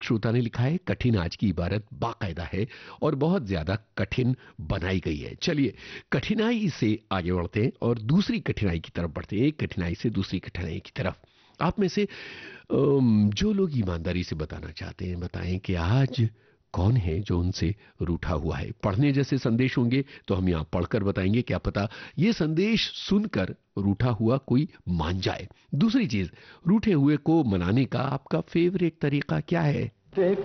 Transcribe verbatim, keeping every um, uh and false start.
श्रोता ने लिखा है, कठिन आज की इबारत बाकायदा है और बहुत ज्यादा कठिन बनाई गई है। चलिए कठिनाई से आगे बढ़ते हैं और दूसरी कठिनाई की तरफ बढ़ते हैं, एक कठिनाई से दूसरी कठिनाई की तरफ। आप में से अम, जो लोग ईमानदारी से बताना चाहते हैं, बताएं कि आज कौन है जो उनसे रूठा हुआ है। पढ़ने जैसे संदेश होंगे तो हम यहां पढ़कर बताएंगे, क्या पता ये संदेश सुनकर रूठा हुआ कोई मान जाए। दूसरी चीज, रूठे हुए को मनाने का आपका फेवरेट तरीका क्या है?